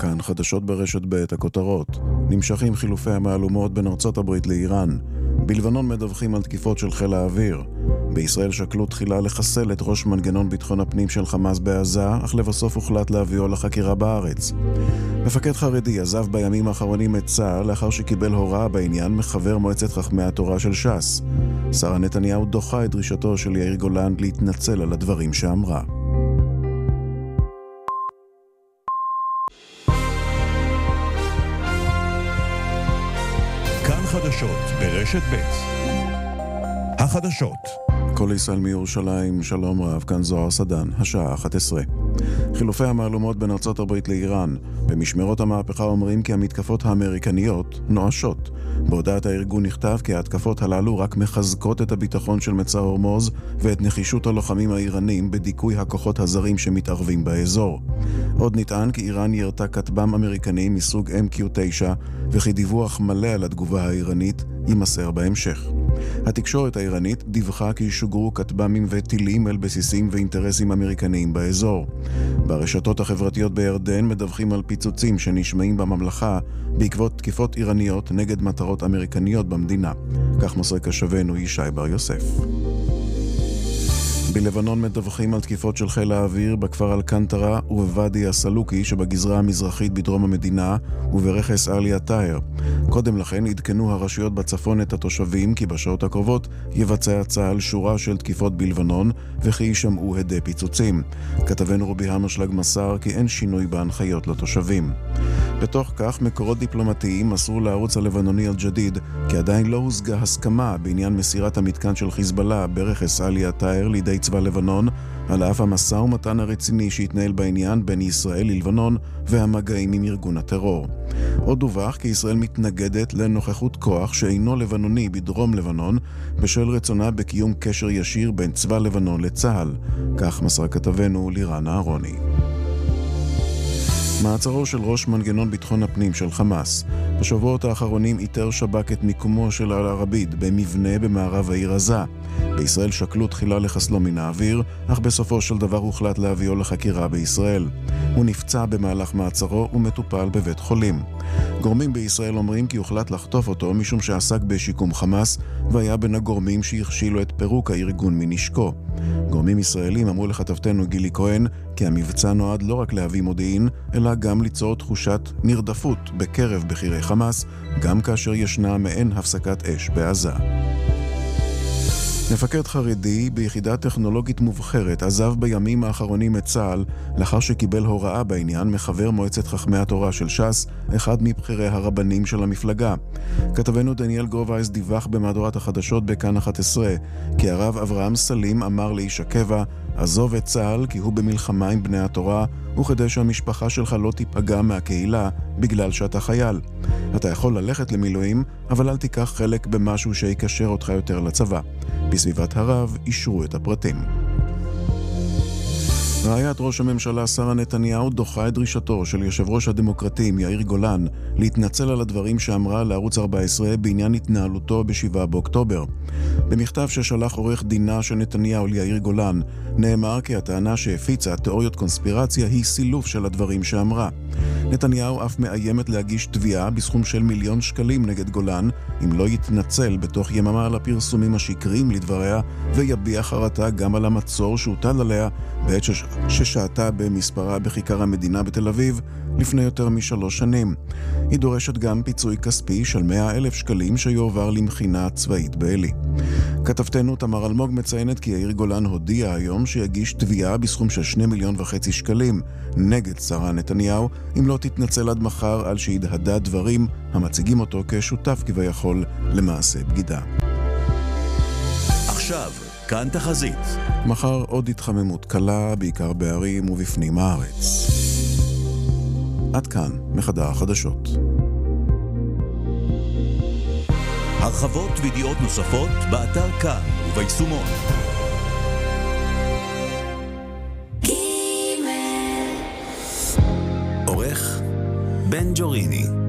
כאן חדשות ברשת ב' הכותרות. נמשכים חילופי המהלומות בין ארצות הברית לאיראן. בלבנון מדווחים על תקיפות של חיל האוויר. בישראל שקלו תחילה לחסל את ראש מנגנון ביטחון הפנים של חמאס בעזה, אך לבסוף הוחלט להביאו לחקירה בארץ. מפקד חרדי עזב בימים האחרונים את צה"ל לאחר שקיבל הוראה בעניין מחבר מועצת חכמי התורה של ש"ס. שרה נתניהו דוחה את דרישתו של יאיר גולן להתנצל על הדברים שאמרה. חדשות ברשת ב'. החדשות. כל ישראל מירושלים, שלום רב, כאן זוהר סדן, השעה 11. חילופי המהלומות בין ארצות הברית לאיראן. במשמרות המהפכה אומרים כי המתקפות האמריקניות נואשות. בהודעת הארגון נכתב כי ההתקפות הללו רק מחזקות את הביטחון של מצר הורמוז ואת נחישות הלוחמים האיראנים בדיכוי הכוחות הזרים שמתערבים באזור. עוד נטען כי איראן ירתה כטב"ם אמריקני מסוג MQ-9 וכי דיווח מלא על התגובה האיראנית יימסר בהמשך. התקשורת האיראנית דיווחה כי שוגרו כטב"מים וטילים אל בסיסים ואינטרסים אמריקניים באזור. ברשתות החברתיות בירדן מדווחים על פיצוצים שנשמעים בממלכה בעקבות תקיפות איראניות נגד מטרות אמריקניות במדינה. כך מוסר כשבנו ישי בר יוסף. בלבנון מדווחים על תקיפות של חיל האוויר בכפר אל-קנטרה ובוואדי הסלוקי שבגזרה המזרחית בדרום המדינה וברכס אלי א-טאהר. קודם לכן עדכנו הרשויות בצפון את התושבים כי בשעות הקרובות יבצע צה"ל שורה של תקיפות בלבנון וכי יישמעו הדי פיצוצים. כתבנו רובי המושלג מסר כי אין שינוי בהנחיות לתושבים. בתוך כך מקורות דיפלומטיים מסרו לערוץ הלבנוני אל-ג'דיד כי עדיין לא הושגה הסכמה בעניין מסירת המתקן של חיזבאללה ברכס אלי א-טאהר לידי צבא לבנון, על אף המשא ומתן הרציני שהתנהל בעניין בין ישראל ללבנון והמגעים עם ארגון הטרור. עוד דווח כי ישראל מתנגדת לנוכחות כוח שאינו לבנוני בדרום לבנון בשל רצונה בקיום קשר ישיר בין צבא לבנון לצה"ל. כך מסר כתבנו לירן אהרוני. מעצרו של ראש מנגנון ביטחון הפנים של חמאס. בשבועות האחרונים איתר שב"כ את מיקומו של אל-ערביד במבנה במערב העיר עזה. בישראל שקלו תחילה לחסלו מן האוויר, אך בסופו של דבר הוחלט להביאו לחקירה בישראל. הוא נפצע במהלך מעצרו ומטופל בבית חולים. גורמים בישראל אומרים כי הוחלט לחטוף אותו משום שעסק בשיקום חמאס והיה בין הגורמים שהכשילו את פירוק הארגון מנשקו. גורמים ישראלים אמרו לכתבתנו גילי כהן כי המבצע נועד לא רק להביא מודיעין, אלא גם ליצור תחושת נרדפות בקרב בכירי חמאס, גם כאשר ישנה מעין הפסקת אש בעזה. מפקד חרדי ביחידה טכנולוגית מובחרת עזב בימים האחרונים את צה"ל לאחר שקיבל הוראה בעניין מחבר מועצת חכמי התורה של ש"ס, אחד מבכירי הרבנים של המפלגה. כתבנו דניאל גרובייס דיווח במהדורת החדשות בכאן 11 כי הרב אברהם סלים אמר לאיש הקבע, עזוב את צה"ל כי הוא במלחמה עם בני התורה וכדי שהמשפחה שלך לא תיפגע מהקהילה בגלל שאתה חייל. אתה יכול ללכת למילואים, אבל אל תיקח חלק במשהו שיקשר אותך יותר לצבא. בסביבת הרב אישרו את הפרטים. רעיית ראש הממשלה שרה נתניהו דוחה את דרישתו של יושב ראש הדמוקרטים יאיר גולן להתנצל על הדברים שאמרה לערוץ 14 בעניין התנהלותו ב7 באוקטובר. במכתב ששלח עורך דינה של נתניהו ליאיר גולן נאמר כי הטענה שהפיצה תיאוריות קונספירציה היא סילוף של הדברים שאמרה. נתניהו אף מאיימת להגיש תביעה בסכום של מיליון שקלים נגד גולן אם לא יתנצל בתוך יממה על הפרסומים השקריים לדבריה ויביע חרטה גם על המצור שהוטל עליה בעת ששעתה במספרה בכיכר המדינה בתל אביב לפני יותר מ3 שנים. היא דורשת גם פיצוי כספי של 100,000 שקלים שיועבר למכינה צבאית בעלי. כתבתנו תמר אלמוג מציינת כי יאיר גולן הודיע היום שיגיש תביעה בסכום של 2.5 מיליון שקלים נגד שרה נתניהו אם לא תתנצל עד מחר על שהדהדה דברים המציגים אותו כשותף כביכול למעשה בגידה. עכשיו כאן תחזית. מחר עוד התחממות קלה, בעיקר בערים ובפנים הארץ. עד כאן מחדר החדשות. הרחבות וידיעות נוספות באתר כאן וביישומון. עורך בן ג'וריני.